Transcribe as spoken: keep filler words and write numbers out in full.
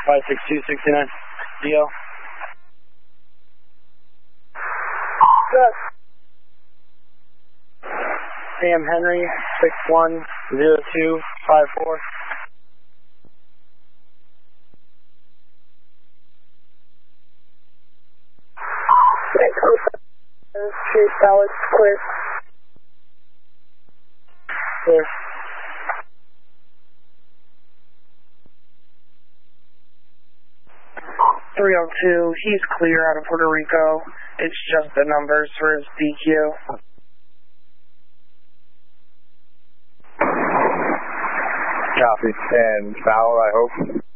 five six two six nine. D L. Good. Sam Henry, six one zero two five four. Chase Dallas, clear. Clear. three oh two, he's clear out of Puerto Rico. It's just the numbers for his D Q. Copy. And foul, I hope.